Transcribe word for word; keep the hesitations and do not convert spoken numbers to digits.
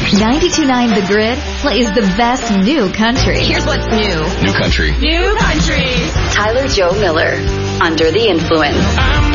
ninety-two point nine The Grid plays the best new country. Here's what's new. New country. New country. Tyler Joe Miller, Under the Influence.